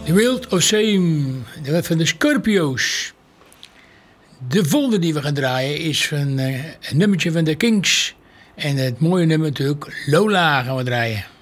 The Wild of Same, van de Scorpio's. De volgende die we gaan draaien is van een nummertje van de Kings. En het mooie nummer natuurlijk, Lola gaan we draaien.